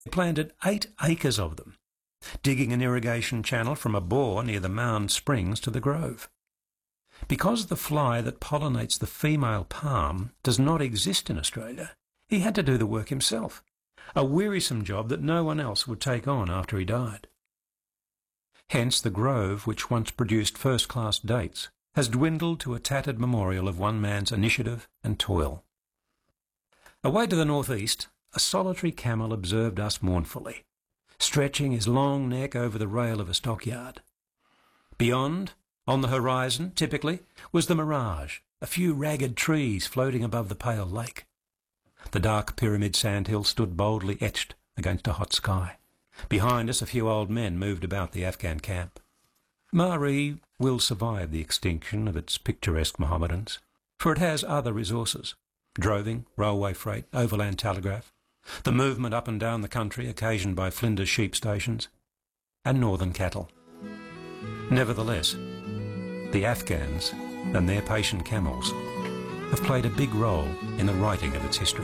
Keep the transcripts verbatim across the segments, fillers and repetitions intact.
They planted eight acres of them, digging an irrigation channel from a bore near the Mound Springs to the grove. Because the fly that pollinates the female palm does not exist in Australia, he had to do the work himself, a wearisome job that no one else would take on after he died. Hence the grove, which once produced first-class dates, has dwindled to a tattered memorial of one man's initiative and toil. Away to the northeast, a solitary camel observed us mournfully, stretching his long neck over the rail of a stockyard. Beyond, on the horizon, typically, was the mirage, a few ragged trees floating above the pale lake. The dark pyramid sandhill stood boldly etched against a hot sky. Behind us, a few old men moved about the Afghan camp. Maree will survive the extinction of its picturesque Mohammedans, for it has other resources: droving, railway freight, overland telegraph, the movement up and down the country occasioned by Flinders sheep stations, and northern cattle. Nevertheless, the Afghans and their patient camels have played a big role in the writing of its history.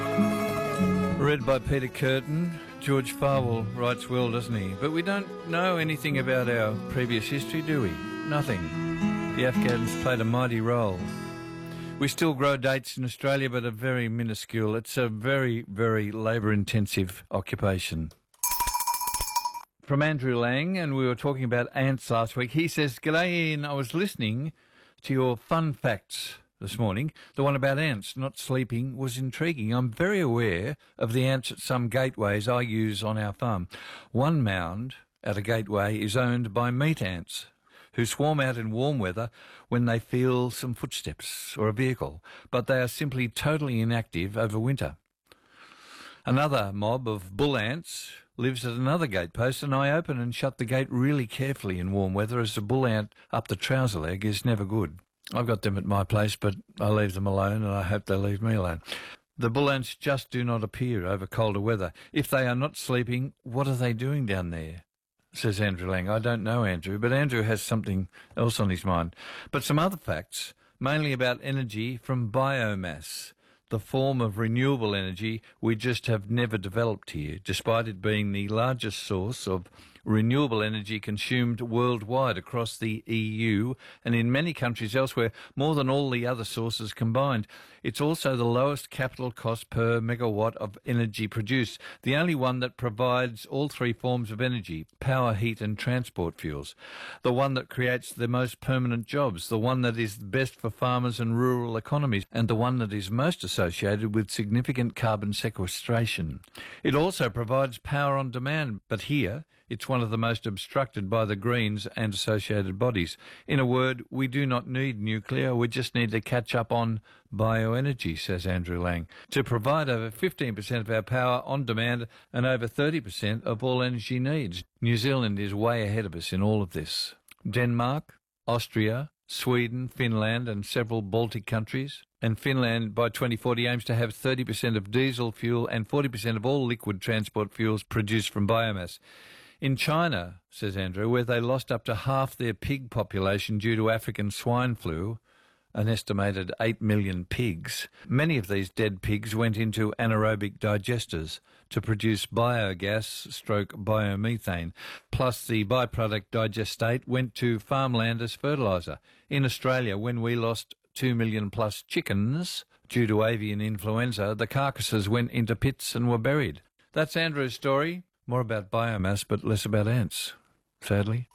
Read by Peter Curtin. George Farwell writes well, doesn't he? But we don't know anything about our previous history, do we? Nothing. The Afghans played a mighty role. We still grow dates in Australia, but are very minuscule. It's a very, very labour-intensive occupation. From Andrew Lang, and we were talking about ants last week. He says, "G'day Ian, I was listening to your fun facts this morning. The one about ants not sleeping was intriguing. I'm very aware of the ants at some gateways I use on our farm. One mound at a gateway is owned by meat ants, who swarm out in warm weather when they feel some footsteps or a vehicle, but they are simply totally inactive over winter. Another mob of bull ants lives at another gatepost, and I open and shut the gate really carefully in warm weather, as the bull ant up the trouser leg is never good. I've got them at my place, but I leave them alone, and I hope they leave me alone. The bull ants just do not appear over colder weather. If they are not sleeping, what are they doing down there?" says Andrew Lang. I don't know, Andrew, but Andrew has something else on his mind. But some other facts, mainly about energy from biomass, the form of renewable energy we just have never developed here, despite it being the largest source of renewable energy consumed worldwide across the E U and in many countries elsewhere, more than all the other sources combined. It's also the lowest capital cost per megawatt of energy produced, the only one that provides all three forms of energy: power, heat and transport fuels, the one that creates the most permanent jobs, the one that is best for farmers and rural economies, and the one that is most associated with significant carbon sequestration. It also provides power on demand, but here it's one of the most obstructed by the Greens and associated bodies. In a word, we do not need nuclear, we just need to catch up on bioenergy, says Andrew Lang, to provide over fifteen percent of our power on demand and over thirty percent of all energy needs. New Zealand is way ahead of us in all of this. Denmark, Austria, Sweden, Finland and several Baltic countries. And Finland by twenty forty aims to have thirty percent of diesel fuel and forty percent of all liquid transport fuels produced from biomass. In China, says Andrew, where they lost up to half their pig population due to African swine flu, an estimated eight million pigs, many of these dead pigs went into anaerobic digesters to produce biogas stroke biomethane, plus the byproduct digestate went to farmland as fertiliser. In Australia, when we lost two million plus chickens due to avian influenza, the carcasses went into pits and were buried. That's Andrew's story. More about biomass, but less about ants, sadly.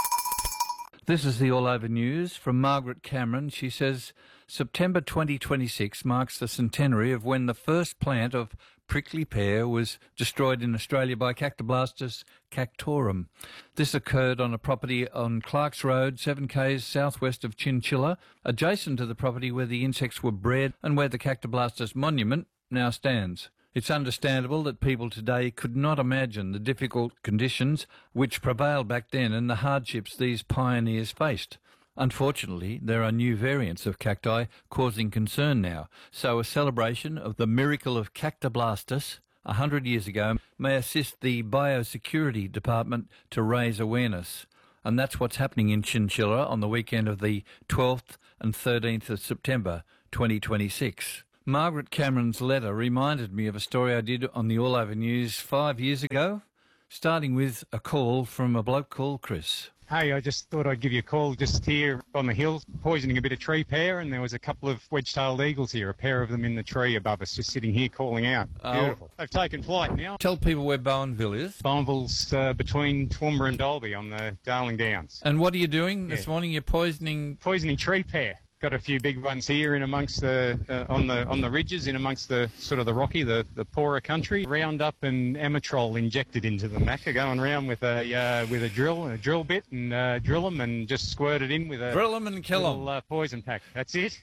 This is the All Over News from Margaret Cameron. She says, September twenty twenty-six marks the centenary of when the first plant of prickly pear was destroyed in Australia by Cactoblastus cactorum. This occurred on a property on Clark's Road, seven k's southwest of Chinchilla, adjacent to the property where the insects were bred and where the Cactoblastus monument now stands. It's understandable that people today could not imagine the difficult conditions which prevailed back then and the hardships these pioneers faced. Unfortunately, there are new variants of cacti causing concern now, so a celebration of the miracle of Cactoblastus a hundred years ago may assist the Biosecurity Department to raise awareness. And that's what's happening in Chinchilla on the weekend of the twelfth and thirteenth of September twenty twenty-six. Margaret Cameron's letter reminded me of a story I did on the All Over News five years ago, starting with a call from a bloke called Chris. Hey, I just thought I'd give you a call just here on the hill, poisoning a bit of tree pear, and there was a couple of wedge-tailed eagles here, a pair of them in the tree above us, just sitting here calling out. Oh. Beautiful. They've taken flight now. Tell people where Bowenville is. Bowenville's uh, between Toowoomba and Dalby on the Darling Downs. And what are you doing Yeah. this morning? You're poisoning... Poisoning tree pear. Got a few big ones here in amongst the uh, on the on the ridges, in amongst the sort of the rocky, the, the poorer country. Roundup and Amatrol injected into them. Macca going around with a uh, with a drill, a drill bit, and uh, drill them and just squirt it in with a Drill them and kill little, them. uh, poison pack. That's it.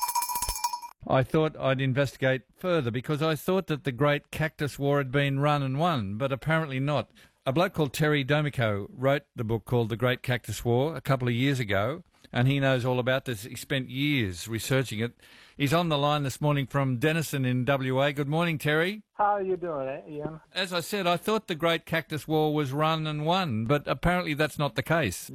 I thought I'd investigate further because I thought that the Great Cactus War had been run and won, but apparently not. A bloke called Terry Domico wrote the book called The Great Cactus War a couple of years ago, and he knows all about this. He spent years researching it. He's on the line this morning from Denison in W A. Good morning, Terry. How are you doing, Ian? As I said, I thought the Great Cactus War was run and won, but apparently that's not the case.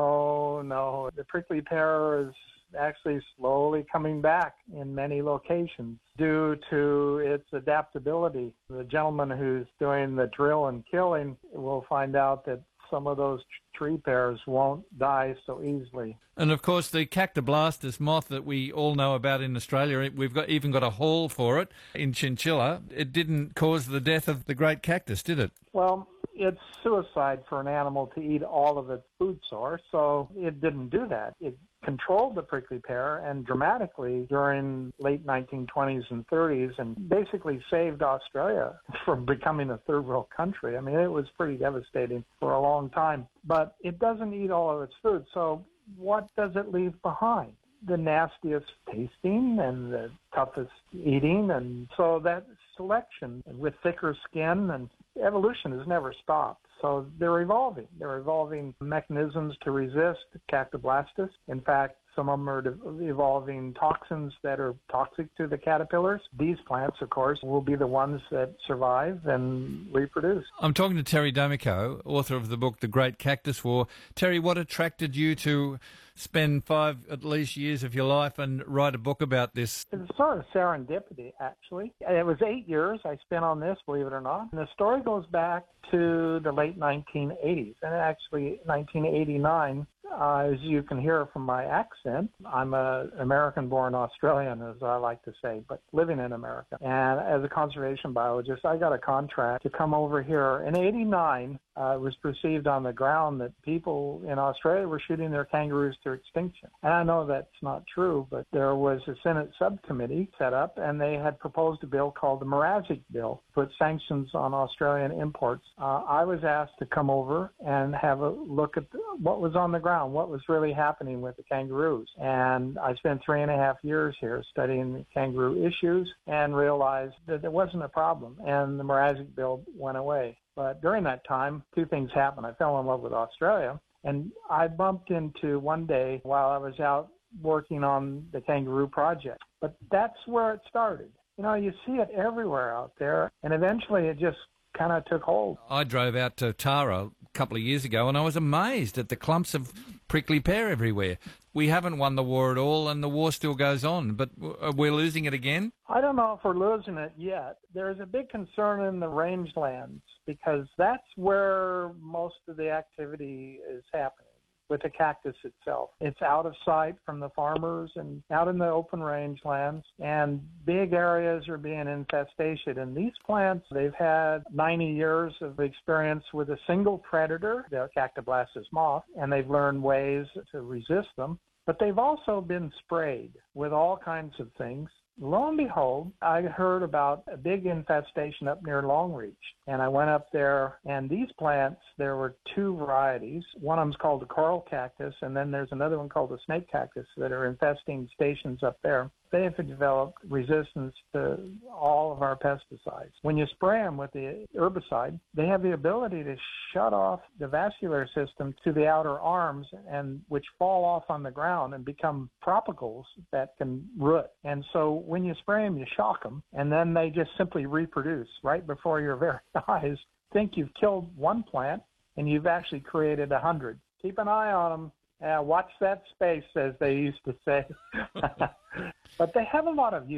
No, no. The prickly pear is actually slowly coming back in many locations due to its adaptability. The gentleman who's doing the drill and killing will find out that some of those tree pears won't die so easily. And of course, the Cactoblastis moth that we all know about in Australia, we've got even got a hall for it in Chinchilla. It didn't cause the death of the great cactus, did it? Well, it's suicide for an animal to eat all of its food source, so it didn't do that. It controlled the prickly pear and dramatically during late nineteen twenties and thirties and basically saved Australia from becoming a third world country. I mean, it was pretty devastating for a long time, but it doesn't eat all of its food. So what does it leave behind? The nastiest tasting and the toughest eating, and so that selection with thicker skin, and evolution has never stopped. So they're evolving. They're evolving mechanisms to resist Cactoblastis. In fact, some of them are de- evolving toxins that are toxic to the caterpillars. These plants, of course, will be the ones that survive and reproduce. I'm talking to Terry Domico, author of the book The Great Cactus War. Terry, what attracted you to spend five at least years of your life and write a book about this? It's sort of serendipity, actually. It was eight years I spent on this, believe it or not. And the story goes back to the late nineteen eighties, and actually nineteen eighty-nine. Uh, as you can hear from my accent, I'm an American-born Australian, as I like to say, but living in America. And as a conservation biologist, I got a contract to come over here. In eighty-nine, uh, it was perceived on the ground that people in Australia were shooting their kangaroos to extinction. And I know that's not true, but there was a Senate subcommittee set up, and they had proposed a bill called the Mrazek Bill, put sanctions on Australian imports. Uh, I was asked to come over and have a look at the, what was on the ground, what was really happening with the kangaroos. And I spent three and a half years here studying the kangaroo issues and realized that there wasn't a problem, and the Mrazek Bill went away. But during that time, two things happened. I fell in love with Australia, and I bumped into one day while I was out working on the kangaroo project. But that's where it started. You know, you see it everywhere out there, and eventually it just kind of took hold. I drove out to Tara a couple of years ago, and I was amazed at the clumps of prickly pear everywhere. We haven't won the war at all, and the war still goes on, but we're losing it again? I don't know if we're losing it yet. There's a big concern in the rangelands because that's where most of the activity is happening with the cactus itself. It's out of sight from the farmers and out in the open rangelands, and big areas are being infested. And these plants, they've had ninety years of experience with a single predator, the Cactoblastis moth, and they've learned ways to resist them. But they've also been sprayed with all kinds of things. Lo and behold, I heard about a big infestation up near Longreach, and I went up there, and these plants, there were two varieties. One of them's called the coral cactus, and then there's another one called the snake cactus that are infesting stations up there. They have developed resistance to all of our pesticides. When you spray them with the herbicide, they have the ability to shut off the vascular system to the outer arms, and which fall off on the ground and become tropicals that can root. And so when you spray them, you shock them, and then they just simply reproduce right before your very eyes. Think you've killed one plant, and you've actually created a hundred. Keep an eye on them. Uh, watch that space, as they used to say. But they have a lot of use.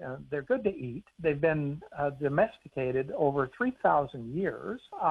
Uh, they're good to eat. They've been uh, domesticated over three thousand years.